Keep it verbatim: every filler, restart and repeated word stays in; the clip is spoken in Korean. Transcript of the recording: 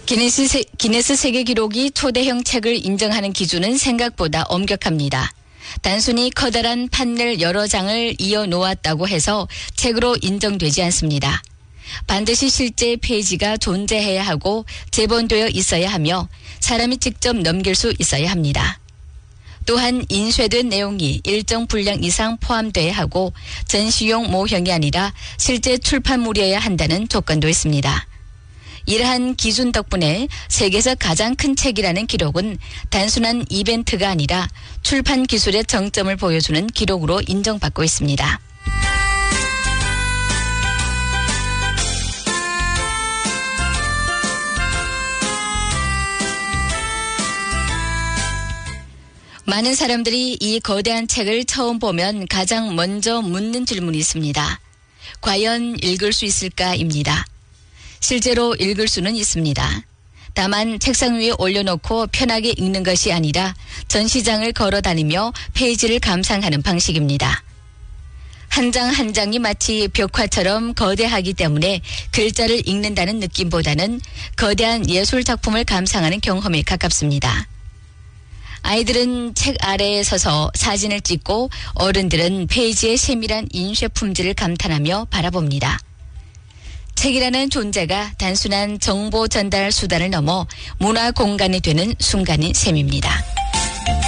기네스, 세, 기네스 세계 기록이 초대형 책을 인정하는 기준은 생각보다 엄격합니다. 단순히 커다란 판넬 여러 장을 이어 놓았다고 해서 책으로 인정되지 않습니다. 반드시 실제 페이지가 존재해야 하고 재본되어 있어야 하며 사람이 직접 넘길 수 있어야 합니다. 또한 인쇄된 내용이 일정 분량 이상 포함돼야 하고 전시용 모형이 아니라 실제 출판물이어야 한다는 조건도 있습니다. 이러한 기준 덕분에 세계에서 가장 큰 책이라는 기록은 단순한 이벤트가 아니라 출판 기술의 정점을 보여주는 기록으로 인정받고 있습니다. 많은 사람들이 이 거대한 책을 처음 보면 가장 먼저 묻는 질문이 있습니다. 과연 읽을 수 있을까입니다. 실제로 읽을 수는 있습니다. 다만 책상 위에 올려놓고 편하게 읽는 것이 아니라 전시장을 걸어다니며 페이지를 감상하는 방식입니다. 한 장 한 장이 마치 벽화처럼 거대하기 때문에 글자를 읽는다는 느낌보다는 거대한 예술 작품을 감상하는 경험에 가깝습니다. 아이들은 책 아래에 서서 사진을 찍고 어른들은 페이지의 세밀한 인쇄 품질을 감탄하며 바라봅니다. 책이라는 존재가 단순한 정보 전달 수단을 넘어 문화 공간이 되는 순간인 셈입니다.